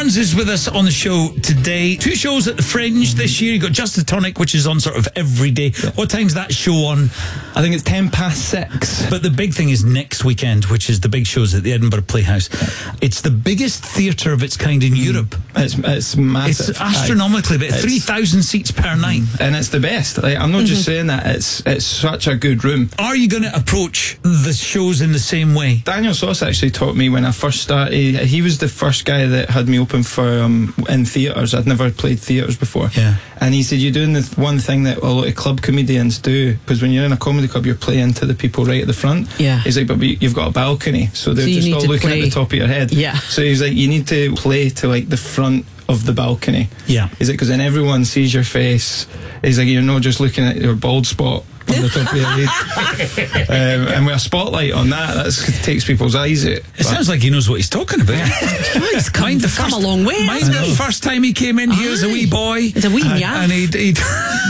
Barnes is with us on the show today. 2 shows at the Fringe this year. You've got Just the Tonic, which is on sort of every day. What time's that show on? I think it's 6:10. But the big thing is next weekend, which is the big shows at the Edinburgh Playhouse. It's the biggest theatre of its kind in Europe. It's massive. It's astronomically big. 3,000 seats per night. And it's the best. Like, I'm not just saying that. It's such a good room. Are you going to approach the shows in the same way? Daniel Sauce actually taught me when I first started. He was the first guy that had me open for in theatres. I'd never played theatres before. Yeah. And he said, you're doing the one thing that a lot of club comedians do, because when you're in a comedy club, you're playing to the people right at the front. Yeah. He's like, but you've got a balcony, so they're just all looking at the top of your head. Yeah. So he's like, you need to play to like the front of the balcony. Yeah. He's like, because then everyone sees your face. He's like, you're not just looking at your bald spot on the top of your head. And with a spotlight on that takes people's eyes out. It sounds like he knows what he's talking about. He's come a long way. Mind the first time he came in here as a wee boy. He's a wee nyaff. And he'd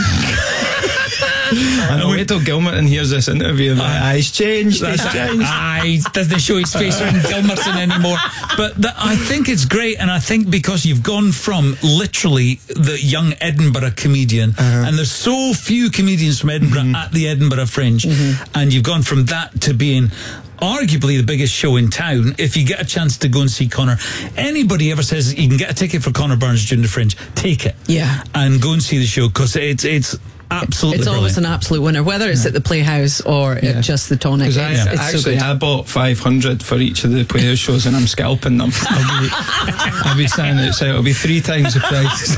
I know, wait till Gilmerton hears this interview and my eyes changed. He doesn't show his face around Gilmerton anymore. But I think it's great, and I think because you've gone from literally the young Edinburgh comedian, and there's so few comedians from Edinburgh at the Edinburgh Fringe, and you've gone from that to being arguably the biggest show in town. If you get a chance to go and see Conor, anybody ever says you can get a ticket for Conor Burns during the Fringe, take it. Yeah. And go and see the show, because it's absolutely it's always brilliant. an absolute winner, whether it's at the Playhouse or at Just the Tonic. I bought 500 for each of the Playhouse shows, and I'm scalping them. I'll be standing outside. It'll be 3 times the price.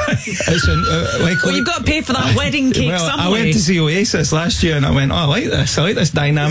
Well, you've got to pay for that wedding cake somewhere. I went to see Oasis last year, and I went, I like this dynamic.